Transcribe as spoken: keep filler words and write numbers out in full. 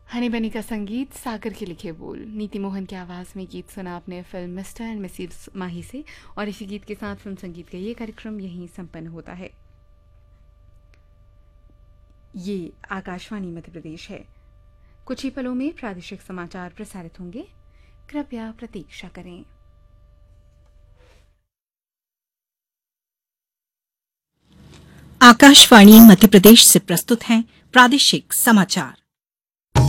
हनी बनी का संगीत, सागर के लिखे बोल। नीति मोहन की आवाज़ में गीत सुना आपने फिल्म मिस्टर एंड मिसेस माही से। और इसी गीत के साथ फिल्म संगीत का ये कार्यक्रम यहीं संपन्न होता है। ये आकाशवाणी मध्य प्रदेश है। कुछ ही पलों में प्रादेशिक समाचार प्रसारित होंगे। कृपया प्रतीक्षा करें। आकाशवाणी मध्य प्रदेश से प्रस्तुत हैं प्रादेशिक समाचार।